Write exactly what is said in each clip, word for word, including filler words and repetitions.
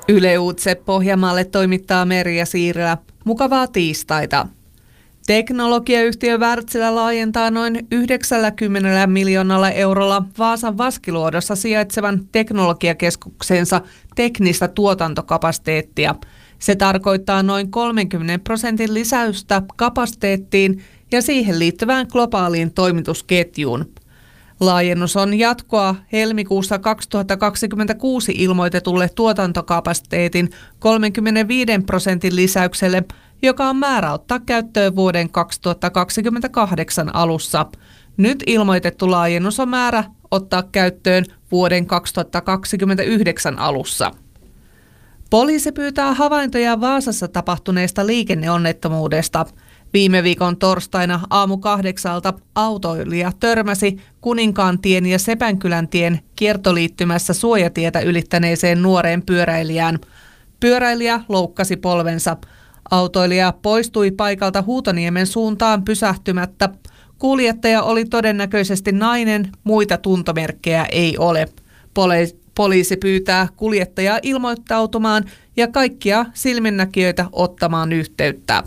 Yle Uutiset Pohjanmaalle toimittaa Merja Siirilä. Mukavaa tiistaita. Teknologiayhtiö Wärtsilä laajentaa noin yhdeksänkymmentä miljoonalla eurolla Vaasan Vaskiluodossa sijaitsevan teknologiakeskuksensa teknistä tuotantokapasiteettia. Se tarkoittaa noin kolmenkymmenen prosentin lisäystä kapasiteettiin ja siihen liittyvään globaaliin toimitusketjuun. Laajennus on jatkoa helmikuussa kaksituhattakaksikymmentäkuusi ilmoitetulle tuotantokapasiteetin kolmenkymmenenviiden prosentin lisäykselle, joka on määrä ottaa käyttöön vuoden kaksituhattakaksikymmentäkahdeksan alussa. Nyt ilmoitettu laajennus on määrä ottaa käyttöön vuoden kaksituhattakaksikymmentäyhdeksän alussa. Poliisi pyytää havaintoja Vaasassa tapahtuneesta liikenneonnettomuudesta. Viime viikon torstaina aamu kahdeksalta autoilija törmäsi Kuninkaantien ja Sepänkyläntien kiertoliittymässä suojatietä ylittäneeseen nuoreen pyöräilijään. Pyöräilijä loukkasi polvensa. Autoilija poistui paikalta Huutoniemen suuntaan pysähtymättä. Kuljettaja oli todennäköisesti nainen, muita tuntomerkkejä ei ole. Pole- poliisi pyytää kuljettajaa ilmoittautumaan ja kaikkia silminnäkijöitä ottamaan yhteyttä.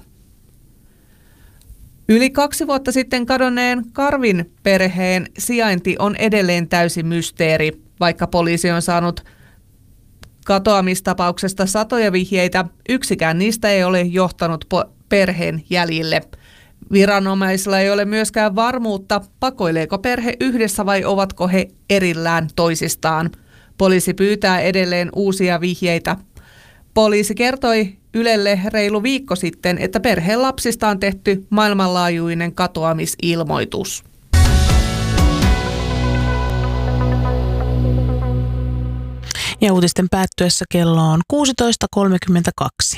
Yli kaksi vuotta sitten kadonneen Karvin perheen sijainti on edelleen täysin mysteeri, vaikka poliisi on saanut katoamistapauksesta satoja vihjeitä, yksikään niistä ei ole johtanut po- perheen jäljille. Viranomaisilla ei ole myöskään varmuutta, pakoileeko perhe yhdessä vai ovatko he erillään toisistaan. Poliisi pyytää edelleen uusia vihjeitä. Poliisi kertoi Ylelle reilu viikko sitten, että perheen lapsista on tehty maailmanlaajuinen katoamisilmoitus. Ja uutisten päättyessä kello on kuusitoista kolmekymmentäkaksi.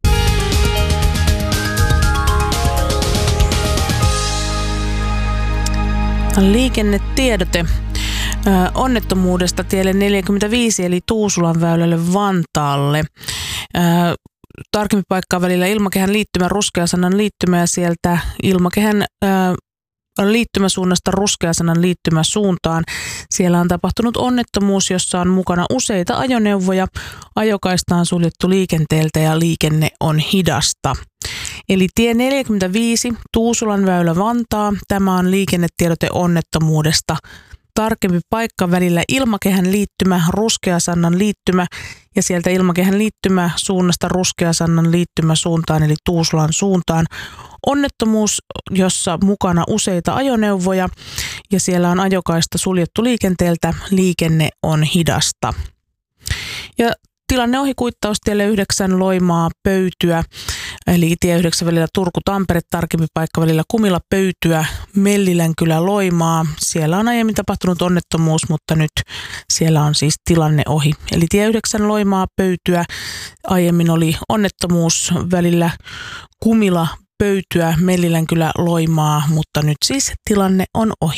Liikennetiedote onnettomuudesta tielle neljäkymmentäviisi eli Tuusulan väylälle Vantaalle. Tarkempi paikkaa välillä ilmakehän liittymä, Ruskeasannan liittymä ja sieltä ilmakehän ää, liittymäsuunnasta Ruskeasannan liittymäsuuntaan. Siellä on tapahtunut onnettomuus, jossa on mukana useita ajoneuvoja. Ajokaista on suljettu liikenteeltä ja liikenne on hidasta. Eli tie neljäkymmentäviisi, Tuusulan väylä Vantaa. Tämä on liikennetiedote onnettomuudesta. Tarkempi paikka välillä ilmakehän liittymä, Ruskeasannan liittymä ja sieltä ilmakehän liittymä suunnasta Ruskeasannan liittymä suuntaan eli Tuusulan suuntaan. Onnettomuus, jossa mukana useita ajoneuvoja ja siellä on ajokaista suljettu liikenteeltä, liikenne on hidasta. Ja tilanne ohikuittaustielle yhdeksän Loimaa Pöytyä, eli tie yhdeksän välillä Turku-Tampere, tarkempi paikka välillä Kumila Pöytyä, Mellilänkylä Loimaa. Siellä on aiemmin tapahtunut onnettomuus, mutta nyt siellä on siis tilanne ohi. Eli tie yhdeksän Loimaa Pöytyä, aiemmin oli onnettomuus välillä Kumila Pöytyä, Mellilänkylä Loimaa, mutta nyt siis tilanne on ohi.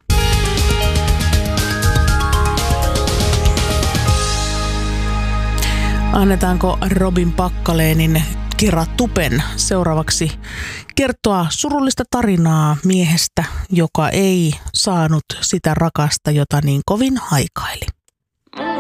Annetaanko Robin Packalénin Kira Tupen seuraavaksi kertoa surullista tarinaa miehestä, joka ei saanut sitä rakasta, jota niin kovin haikaili.